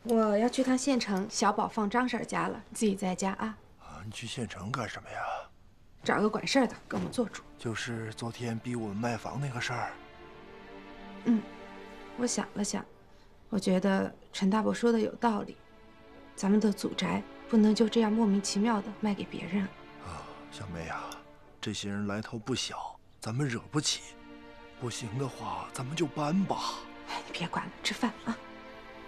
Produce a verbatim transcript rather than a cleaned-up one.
我要去趟县城，小宝放张婶家了，自己在家啊。 啊，你去县城干什么呀？ 找个管事儿的跟我做主。 就是昨天逼我们卖房那个事儿。 嗯，我想了想，我觉得陈大伯说的有道理，咱们的祖宅不能就这样莫名其妙的卖给别人。 啊，小梅啊，这些人来头不小，咱们惹不起。不行的话，咱们就搬吧。 哎，你别管了，吃饭啊。